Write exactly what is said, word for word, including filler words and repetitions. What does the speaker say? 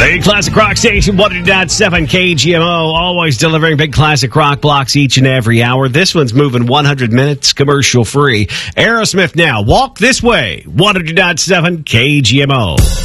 The Classic Rock Station, one oh two point seven K G M O, always delivering big classic rock blocks each and every hour. This one's moving one hundred minutes, commercial free. Aerosmith now, Walk This Way, one oh two point seven K G M O.